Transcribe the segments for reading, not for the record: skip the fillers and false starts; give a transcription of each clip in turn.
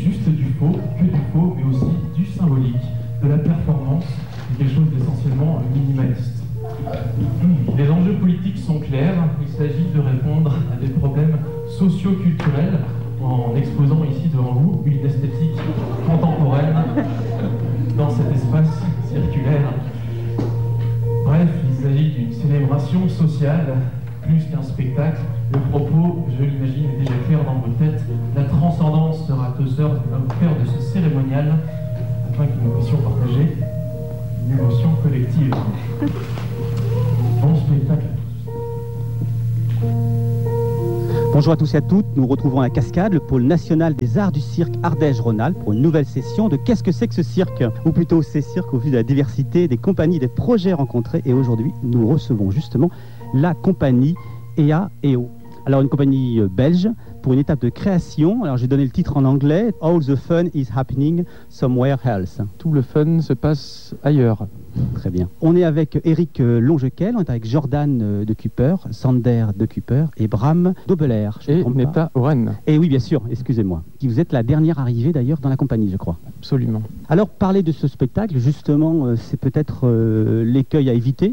juste du faux, mais aussi du symbolique, de la performance, quelque chose d'essentiellement minimaliste. Les enjeux politiques sont clairs, il s'agit de répondre à des problèmes socio-culturels en exposant ici devant vous une esthétique contemporaine dans cet espace circulaire. Bref, il s'agit d'une célébration sociale, plus qu'un spectacle. Le propos, je l'imagine, est déjà clair dans vos têtes. La transcendance sera au cœur de ce cérémonial, afin que nous puissions partager une émotion collective. Bon spectacle. Bonjour à tous et à toutes, nous retrouvons à Cascade, le pôle national des arts du cirque Ardèche-Rhône-Alpes pour une nouvelle session de Qu'est-ce que c'est que ce cirque? Ou plutôt ces cirques au vu de la diversité des compagnies, des projets rencontrés. Et aujourd'hui, nous recevons justement la compagnie EA&O. Alors une compagnie belge pour une étape de création. Alors j'ai donné le titre en anglais, All the fun is happening somewhere else. Tout le fun se passe ailleurs. Très bien. On est avec Eric Longequel, on est avec Jordan de Cooper, Sander de Cooper et Bram Dobeler. Et Neta Oren. Et oui, bien sûr, excusez-moi. Vous êtes la dernière arrivée d'ailleurs dans la compagnie, je crois. Absolument. Alors, parler de ce spectacle, justement, c'est peut-être l'écueil à éviter.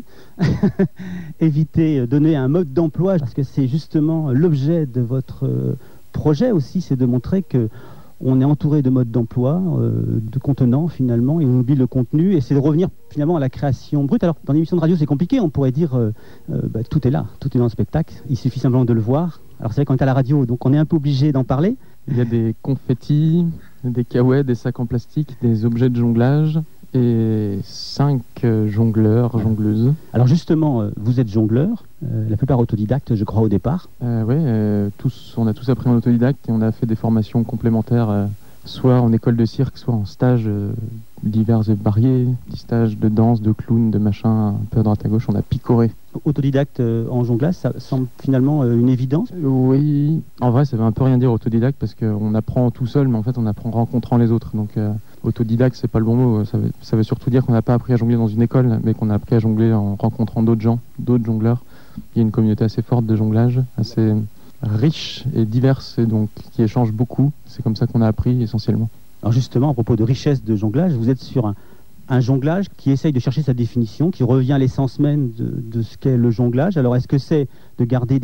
Éviter, donner un mode d'emploi, parce que c'est justement l'objet de votre projet aussi, c'est de montrer que on est entouré de modes d'emploi, de contenants finalement, et on oublie le contenu, et c'est de revenir finalement à la création brute. Alors, dans l'émission de radio, c'est compliqué, on pourrait dire tout est là, tout est dans le spectacle, il suffit simplement de le voir. Alors c'est vrai qu'on est à la radio, donc on est un peu obligé d'en parler. Il y a des confettis, des caouets, des sacs en plastique, des objets de jonglage et 5 jongleurs, jongleuses. Alors justement, vous êtes jongleur, la plupart autodidactes, je crois, au départ. Oui, on a tous appris en autodidacte et on a fait des formations complémentaires, soit en école de cirque, soit en stage divers et variés, des stages de danse, de clown, de machin, un peu à droite à gauche, on a picoré. Autodidacte en jonglage, ça semble finalement une évidence. Oui, en vrai ça veut un peu rien dire autodidacte parce qu'on apprend tout seul, mais en fait on apprend en rencontrant les autres. Donc autodidacte c'est pas le bon mot, ça veut surtout dire qu'on n'a pas appris à jongler dans une école, mais qu'on a appris à jongler en rencontrant d'autres gens, d'autres jongleurs. Il y a une communauté assez forte de jonglage, assez riche et diverse, et donc qui échange beaucoup. C'est comme ça qu'on a appris essentiellement. Alors justement, à propos de richesse de jonglage, vous êtes sur un jonglage qui essaye de chercher sa définition, qui revient à l'essence même de ce qu'est le jonglage. Alors est-ce que c'est de garder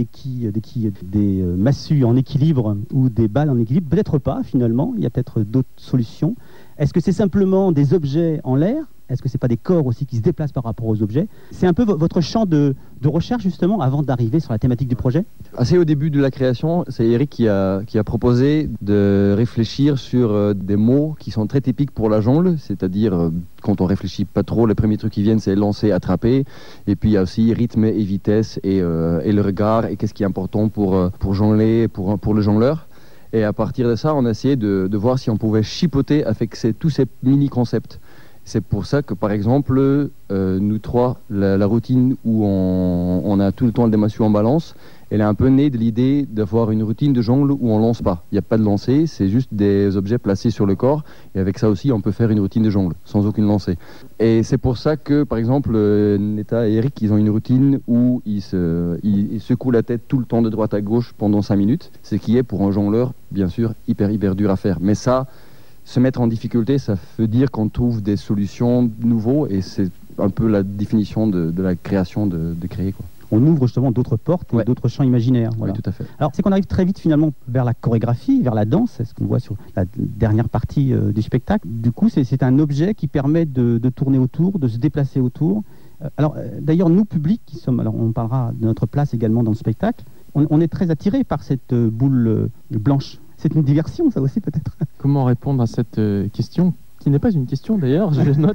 des massues en équilibre ou des balles en équilibre? Peut-être pas finalement, il y a peut-être d'autres solutions. Est-ce que c'est simplement des objets en l'air? Est-ce que c'est pas des corps aussi qui se déplacent par rapport aux objets? C'est un peu votre champ de recherche justement avant d'arriver sur la thématique du projet? Assez au début de la création, c'est Eric qui a proposé de réfléchir sur des mots qui sont très typiques pour la jongle, c'est-à-dire quand on réfléchit pas trop, les premiers trucs qui viennent c'est lancer, attraper, et puis il y a aussi rythme et vitesse et le regard et qu'est-ce qui est important pour jongler, pour le jongleur. Et à partir de ça, on a essayé de voir si on pouvait chipoter avec tous ces mini-concepts. C'est pour ça que, par exemple, nous trois, la routine où on a tout le temps le démassu en balance, elle est un peu née de l'idée d'avoir une routine de jongle où on lance pas. Il n'y a pas de lancer, c'est juste des objets placés sur le corps. Et avec ça aussi, on peut faire une routine de jongle, sans aucune lancée. Et c'est pour ça que, par exemple, Neta et Eric, ils ont une routine où ils secouent la tête tout le temps de droite à gauche pendant 5 minutes. Ce qui est, pour un jongleur, bien sûr, hyper dur à faire. Mais ça... Se mettre en difficulté, ça veut dire qu'on trouve des solutions nouvelles et c'est un peu la définition de la création de créer, quoi. On ouvre justement d'autres portes et d'autres champs imaginaires. Voilà. Oui, tout à fait. Alors c'est qu'on arrive très vite finalement vers la chorégraphie, vers la danse, c'est ce qu'on voit sur la dernière partie du spectacle. Du coup, c'est un objet qui permet de tourner autour, de se déplacer autour. Alors d'ailleurs, nous, publics, qui sommes, alors on parlera de notre place également dans le spectacle, on est très attirés par cette boule blanche. C'est une diversion, ça aussi, peut-être. Comment répondre à cette question, qui n'est pas une question d'ailleurs, je note.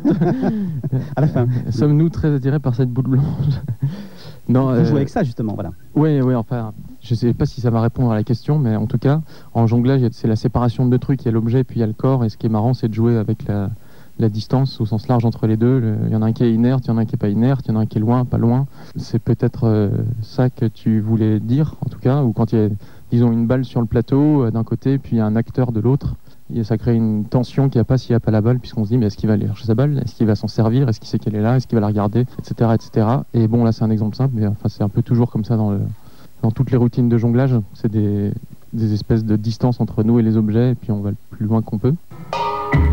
À la fin. Sommes-nous très attirés par cette boule blanche? Non. Vous jouez avec ça, justement, voilà. Oui, enfin, je ne sais pas si ça va répondre à la question, mais en tout cas, en jonglage, c'est la séparation de deux trucs. Il y a l'objet, puis il y a le corps, et ce qui est marrant, c'est de jouer avec la distance au sens large entre les deux. Il y en a un qui est inerte, il y en a un qui n'est pas inerte, il y en a un qui est loin, pas loin. C'est peut-être ça que tu voulais dire, en tout cas, ou quand il y a... Disons une balle sur le plateau d'un côté, puis un acteur de l'autre. Et ça crée une tension qu'il n'y a pas s'il n'y a pas la balle, puisqu'on se dit mais est-ce qu'il va aller chercher sa balle? Est-ce qu'il va s'en servir? Est-ce qu'il sait qu'elle est là? Est-ce qu'il va la regarder? Etc. etc. Et bon, là c'est un exemple simple, mais enfin, c'est un peu toujours comme ça dans toutes les routines de jonglage. C'est des des espèces de distance entre nous et les objets, et puis on va le plus loin qu'on peut.